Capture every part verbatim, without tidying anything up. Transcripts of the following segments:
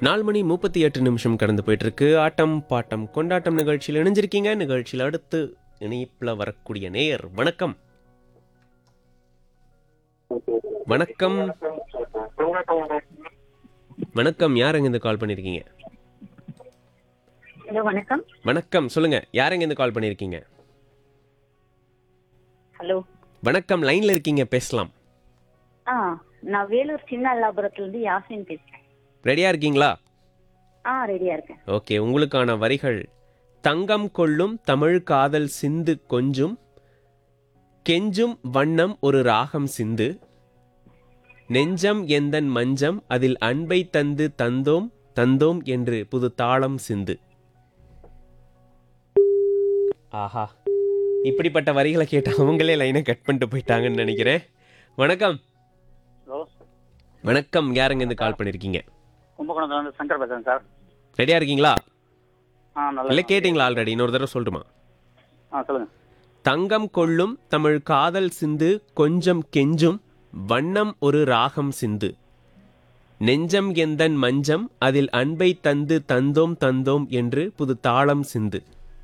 நாலு மணி முப்பத்தி எட்டு நிமிஷம் கடந்து போயிட்டு இருக்கு. ஆட்டம் பாட்டம் கொண்டாட்டம் நிகழ்ச்சியில் இணைஞ்சிருக்கீங்க. நிகழ்ச்சியில் அடுத்து இணைப்பில் வரக்கூடிய நேயர் வணக்கம். வணக்கம் வணக்கம் யாருங்க இந்த கால் பண்ணிருக்கீங்க? ஹலோ வணக்கம். வணக்கம் சொல்லுங்க, யாருங்க இந்த கால் பண்ணிருக்கீங்க? ஹலோ வணக்கம், லைன்ல இருக்கீங்க, பேசலாம். ஆ நான் வேலூர் சின்ன அல்லாபுரத்துல இருந்து யாசின் பேசுறேன். ரெடியா இருக்கீங்களா? ஆ ரெடியா இருக்கேன். ஓகே, உங்களுக்கான வரிகள்: தங்கம் கொள்ளும் தமிழ் காதல் சிந்து கொஞ்சும், கெஞ்சும் வண்ணம் ஒரு ராகம் சிந்து, நெஞ்சம் எந்தன் மஞ்சம் அதில் அன்பை தந்து தந்தோம் தந்தோம் என்று புது தாளம் சிந்து. ஆஹா, இப்படிப்பட்ட வரிகளை கேட்ட அவங்களே லைனை கட் பண்ணிட்டு போயிட்டாங்கன்னு நினைக்கிறேன். வணக்கம். ஹலோ வணக்கம், யாருங்க இருந்து கால் பண்ணிருக்கீங்க? கும்பகோணத்துல இருந்து சங்கர் பேசுறேன் சார். ரெடியா இருக்கீங்களா? ஆ நல்லா இல்லை கேட்டிங்களா ஆல்ரெடி? இன்னொரு தடவை சொல்லட்டுமா? ஆ சொல்லுங்க. தங்கம் கொள்ளும் தமிழ் காதல் சிந்து கொஞ்சம் கெஞ்சும் வண்ணம் ஒரு ராகம் சிந்து, நெஞ்சம் எந்தன் மஞ்சம் அதில் அன்பை தந்து தந்தோம் தந்தோம் என்று புது தாளம் சிந்து.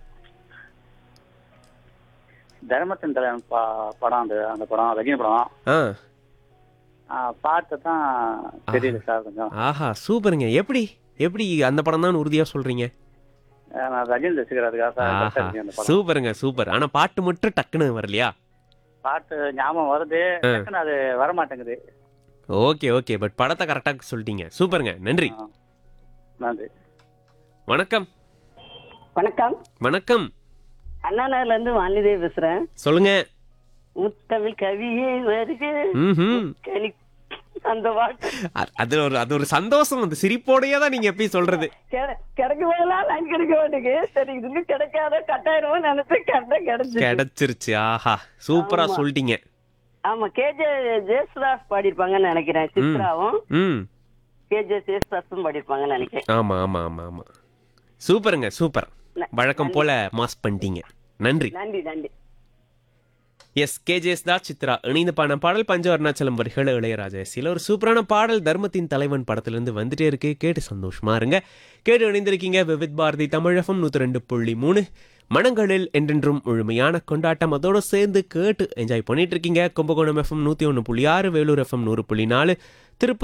தர்மத்தின் தலைவன் பா- படம் அந்த அந்த படம் ரஜினி படம். ஆ ஆ, பாட்டு தான் தெரியல சார் கொஞ்சம். ஆஹா, சூப்பருங்க. எப்படி எப்படி அந்த படம் தான் உறுதியா சொல்றீங்க? ஆ, நான் ரஜினி ரசிக்கிறதுக்காக சார் ஆஹா, கரெக்டா இருக்கு அந்த படம். சூப்பருங்க சூப்பர். ஆனா பாட்டு மட்டும் டக்குன்னு வரலையா? பாட்டு ஞாபகம் வருது, டக்குன்னு அது வர மாட்டேங்குது. ஓகே ஓகே, பட் படத்தை கரெக்டாக சொல்லிட்டீங்க. சூப்பருங்க, நன்றி. ஆ, நன்றி. வணக்கம். வணக்கம். வணக்கம், அண்ணா நகர்ல இருந்து வாலிதே பேசுறேன். சொல்லுங்க. முத்தமிழ் கவியே வருக ம்ஹும். கனி- அந்த பாட்டு அ- அது ஒரு அது ஒரு சந்தோஷம். அந்த சிரிப்போடையே தான் நீங்க எப்பயும் சொல்றது. கிடை- கிடைக்க போதெல்லாம் லைன் கிடைக்க மாட்டேங்குது. சரி இதுக்கு கிடைக்காத கட்டாயிரம் நினைச்சு கரெக்டா கிடைச்சு. கிடைச்சிருச்சு. ஆஹா, சூப்பரா ஆமா. சொல்லிட்டீங்க. ஆமா, கேஜே ஜெயசுதாஸ் பாடிருப்பாங்கன்னு நினைக்கிறேன். சித்ராவும் ம், கேஜே ஜெயசுதாஸும் பாடிருப்பாங்கன்னு நினைக்கிறேன். ஆமா ஆமா ஆமா ஆமா. சூப்பருங்க சூப்பர். ந- வழக்கம் போல மாஸ் பண்ணிட்டீங்க. நன்றி. நன்றி நன்றி. எஸ் கேஜேஎஸ் தான் சித்ரா இணைந்து பாடின பாடல் பஞ்ச அருணாச்சலம் வரிகள் இளையராஜா இசையில் ஒரு சூப்பரான பாடல் தர்மத்தின் தலைவன் படத்திலிருந்து வந்துட்டே இருக்கு. கேட்டு சந்தோஷமா இருங்க. கேட்டு இணைந்திருக்கீங்க விவித் பாரதி தமிழகம் நூற்றி ரெண்டு புள்ளி மூணு மனங்களில் என்றென்றும் முழுமையான கொண்டாட்டம். அதோடு சேர்ந்து கேட்டு என்ஜாய் பண்ணிட்டு இருக்கீங்க. கும்பகோணம் எஃப்எம் நூற்றி ஒன்று புள்ளி ஆறு, வேலூர் எஃப்எம் நூறு புள்ளி நாலு,